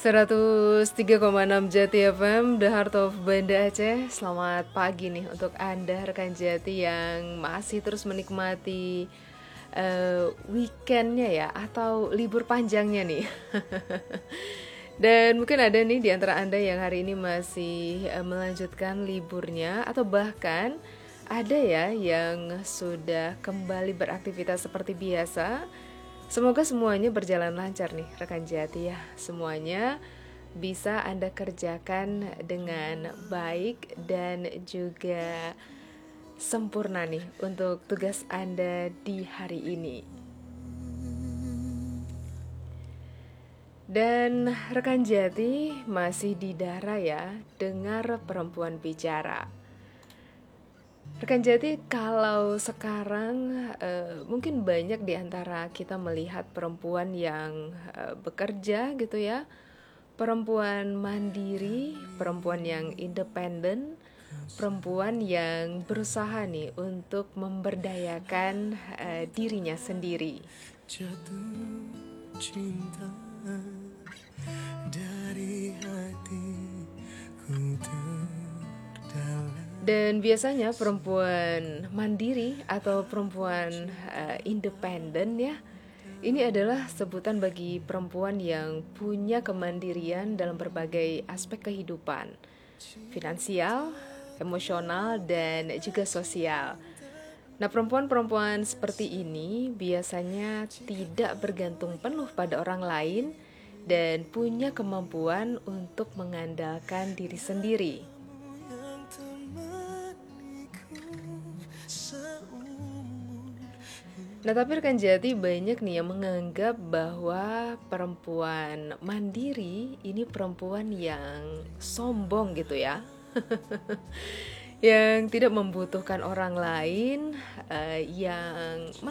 103,6 Jati FM, The Heart of Banda Aceh. Selamat pagi nih untuk Anda rekan Jati yang masih terus menikmati weekendnya ya, atau libur panjangnya nih. Dan mungkin ada nih di antara Anda yang hari ini masih melanjutkan liburnya, atau bahkan ada ya yang sudah kembali beraktivitas seperti biasa. Semoga semuanya berjalan lancar nih rekan Jati ya. Semuanya bisa Anda kerjakan dengan baik dan juga sempurna nih untuk tugas Anda di hari ini. Dan rekan Jati masih di Dara ya, dengar perempuan bicara. Rekan Jati, kalau sekarang mungkin banyak di antara kita melihat perempuan yang bekerja gitu ya, perempuan mandiri, perempuan yang independen, perempuan yang berusaha nih untuk memberdayakan dirinya sendiri. Jatuh cinta dari hatiku terdalam. Dan biasanya perempuan mandiri atau perempuan independen ya, ini adalah sebutan bagi perempuan yang punya kemandirian dalam berbagai aspek kehidupan, finansial, emosional, dan juga sosial. Nah, perempuan-perempuan seperti ini biasanya tidak bergantung penuh pada orang lain dan punya kemampuan untuk mengandalkan diri sendiri. Nah, tapi rekan Jati banyak nih yang menganggap bahwa perempuan mandiri ini perempuan yang sombong gitu ya. Yang tidak membutuhkan orang lain, yang